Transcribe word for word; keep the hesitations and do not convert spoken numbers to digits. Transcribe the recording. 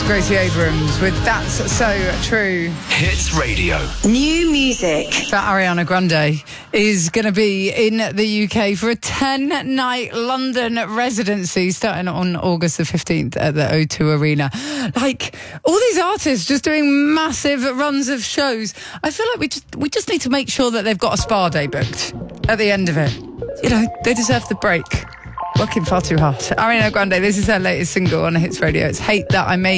Gracie Abrams with That's So True. Hits Radio. New music. So Ariana Grande is going to be in the U K for a ten-night London residency starting on August the fifteenth at the O two Arena. Like, all these artists just doing massive runs of shows. I feel like we just we just need to make sure that they've got a spa day booked at the end of it. You know, they deserve the break. Working far too hard. Ariana Grande, this is her latest single on Hits Radio. It's Hate That I Made